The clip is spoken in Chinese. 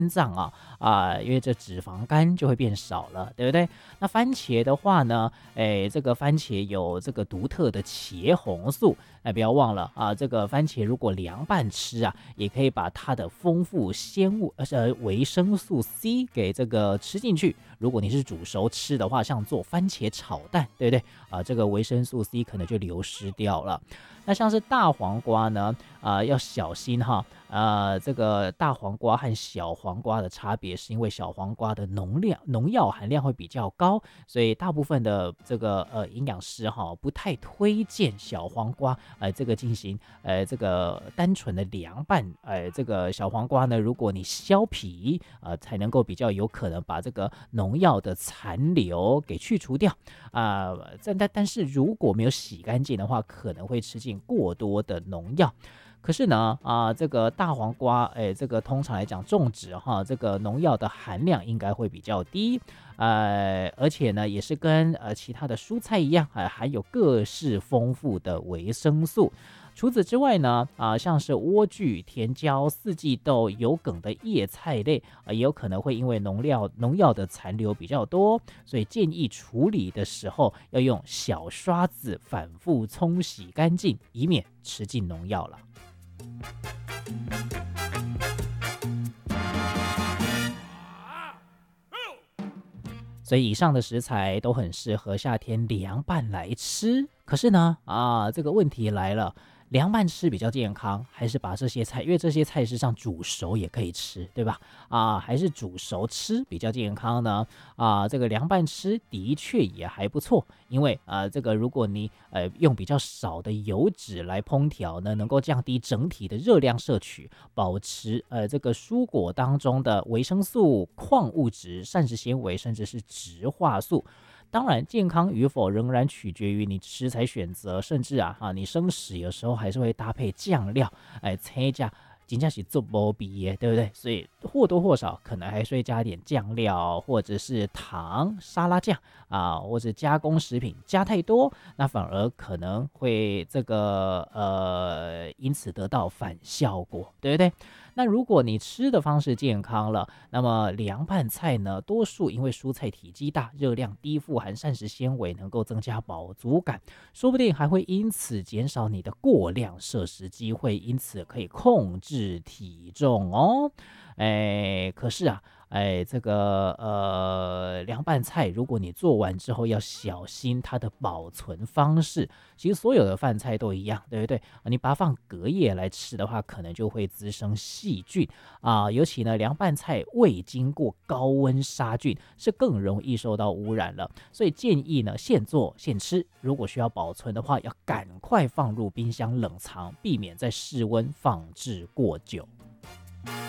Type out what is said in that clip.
脏因为这脂肪肝就会变少了，对不对？那番茄的话呢，这个番茄有这个独特的茄红素，不要忘了这个番茄如果凉拌吃也可以把它的丰富维生素 C 给这个吃进去。如果你是煮熟吃的话，像做番茄炒蛋，对不对？这个维生素 C 可能就流失掉了。那像是大黄瓜呢，要小心哈。这个大黄瓜和小黄瓜的差别是因为小黄瓜的农药含量会比较高，所以大部分的这个营养师不太推荐小黄瓜这个进行这个单纯的凉拌。这个小黄瓜呢，如果你削皮才能够比较有可能把这个农药的残留给去除掉但是如果没有洗干净的话，可能会吃进过多的农药。可是呢，这个大黄瓜，这个通常来讲种植这个农药的含量应该会比较低，而且呢，也是跟其他的蔬菜一样，含有各式丰富的维生素。除此之外呢，像是莴苣、甜椒、四季豆、有梗的叶菜类，也有可能会因为农药的残留比较多，所以建议处理的时候要用小刷子反复冲洗干净，以免吃进农药了。所以以上的食材都很适合夏天凉拌来吃。可是呢，这个问题来了，凉拌吃比较健康，还是把这些菜，因为这些菜实际上煮熟也可以吃，对吧？还是煮熟吃比较健康呢？这个凉拌吃的确也还不错，因为这个如果你用比较少的油脂来烹调呢，能够降低整体的热量摄取，保持这个蔬果当中的维生素、矿物质、膳食纤维，甚至是植化素。当然，健康与否仍然取决于你食材选择，甚至你生食有时候还是会搭配酱料，菜价真正是做不比耶，对不对？所以或多或少可能还是会加点酱料，或者是糖、沙拉酱或者加工食品加太多，那反而可能会这个因此得到反效果，对不对？那如果你吃的方式健康了，那么凉拌菜呢，多数因为蔬菜体积大，热量低，富含膳食纤维，能够增加饱足感，说不定还会因此减少你的过量摄食机会，因此可以控制体重哦。可是这个凉拌菜，如果你做完之后要小心它的保存方式。其实所有的饭菜都一样，对不对？你把它放隔夜来吃的话，可能就会滋生细菌尤其呢，凉拌菜未经过高温杀菌，是更容易受到污染了。所以建议呢，现做现吃。如果需要保存的话，要赶快放入冰箱冷藏，避免在室温放置过久。